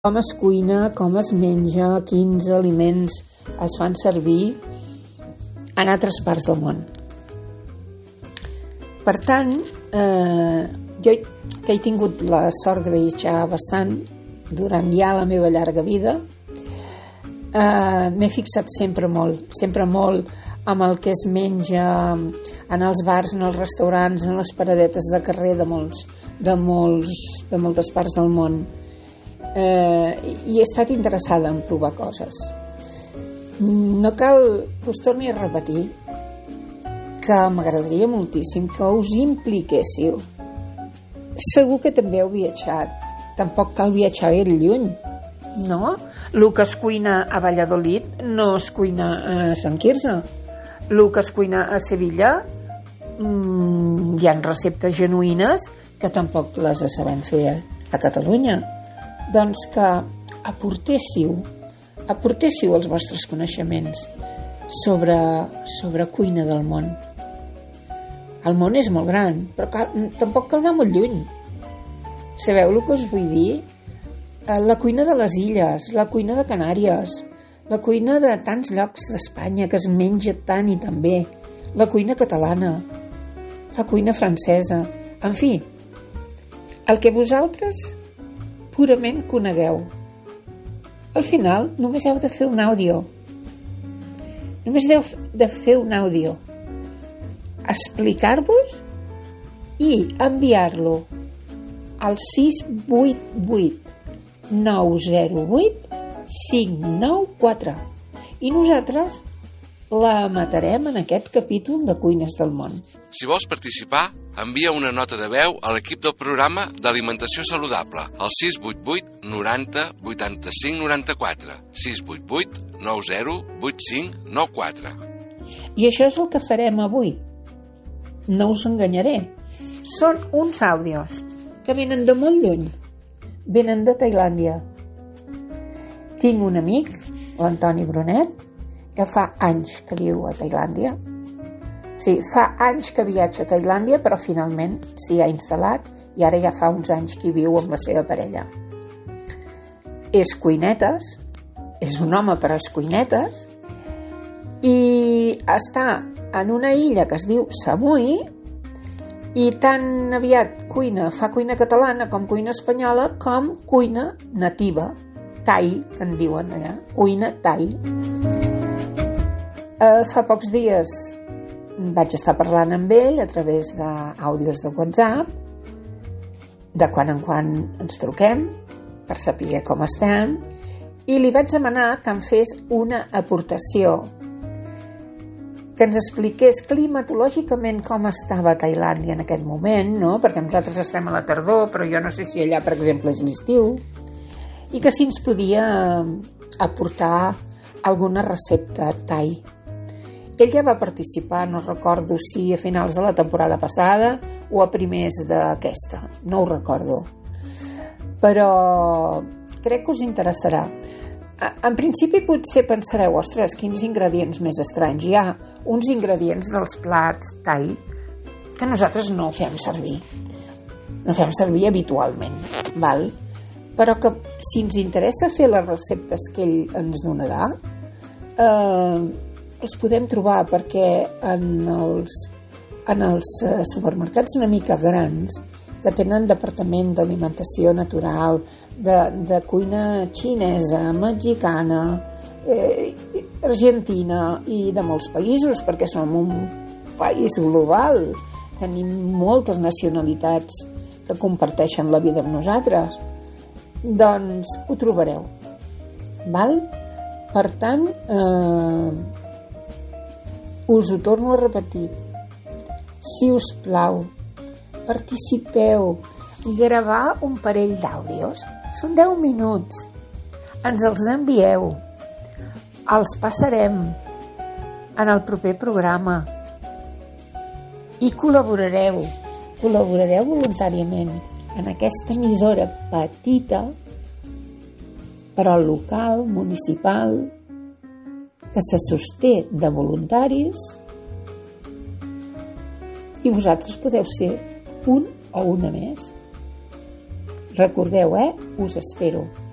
com es cuina, com es menja, quins aliments es fan servir en altres parts del món. Per tant, jo que he tingut la sort de viatjar bastant durant ja la meva llarga vida, m'he fixat sempre molt amb el que es menja en els bars, en els restaurants, en les paradetes de carrer de moltes parts del món. I he estat interessada en provar coses. No cal que us torni a repetir que m'agradaria moltíssim que us impliquéssiu. Segur que també heu viatjat. Tampoc cal viatjar gaire lluny, no? El que es cuina a Valladolid no es cuina a Sant Quirze. El que es cuina a Sevilla hi ha receptes genuïnes que tampoc les sabem fer a Catalunya. Doncs que aportéssiu els vostres coneixements sobre cuina del món. El món és molt gran, però tampoc cal anar molt lluny. Sabeu el que us vull dir? La cuina de les illes, la cuina de Canàries, la cuina de tants llocs d'Espanya que es menja tant i tan bé, la cuina catalana, la cuina francesa, en fi, el que vosaltres purament conegueu. Al final només heu de fer un àudio. Només heu de fer un àudio. Explicar-vos i enviar-lo al 688 908 594 i nosaltres la matarem en aquest capítol de Cuines del Món. Si vols participar, envia una nota de veu a l'equip del programa d'Alimentació Saludable al 688 90 85 94 688 90 85 94. I això és el que farem avui. No us enganyaré. Són uns àudios que venen de molt lluny. Venen de Tailàndia. Tinc un amic, l'Antoni Brunet, que fa anys que viu a Tailàndia. Sí, fa anys que viatja a Tailàndia, però finalment s'hi ha instal·lat i ara ja fa uns anys que hi viu amb la seva parella. És cuinetes, és un home però és cuinetes, i està en una illa que es diu Samui i tan aviat fa cuina catalana com cuina espanyola com cuina nativa, tai, que en diuen allà, cuina tai. Fa pocs dies vaig estar parlant amb ell a través d'àudios de WhatsApp. De quan en quan ens truquem per saber com estem i li vaig demanar que em fes una aportació, que ens expliqués climatològicament com estava Tailàndia en aquest moment, no? Perquè nosaltres estem a la tardor, però jo no sé si allà, per exemple, és l'estiu, i que si ens podia aportar alguna recepta thai. Ell ja va participar, no recordo si a finals de la temporada passada o a primers d'aquesta, no ho recordo. Però crec que us interessarà. En principi potser pensareu, ostres, quins ingredients més estranys. Hi ha uns ingredients dels plats thai que nosaltres no fem servir. No fem servir habitualment, val? Però que si ens interessa fer les receptes que ell ens donarà, els podem trobar, perquè en els supermercats una mica grans que tenen departament d'alimentació natural, de cuina xinesa, mexicana, argentina i de molts països, perquè som un país global, tenim moltes nacionalitats que comparteixen la vida amb nosaltres, doncs ho trobareu, val? Per tant, us ho torno a repetir, si us plau, participeu, gravar un parell d'àudios, són 10 minuts, ens els envieu, els passarem en el proper programa i col·laborareu voluntàriament en aquesta emissora petita, però local, municipal, que se sosté de voluntaris, i vosaltres podeu ser un o una més. Recordeu, us espero.